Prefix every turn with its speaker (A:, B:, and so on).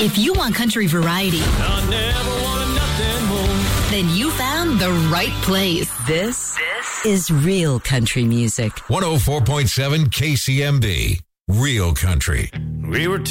A: If you want country variety,
B: I never wanted nothing more.
A: then you found the right place. This is real country music.
C: 104.7 KCMB. Real country.
B: We were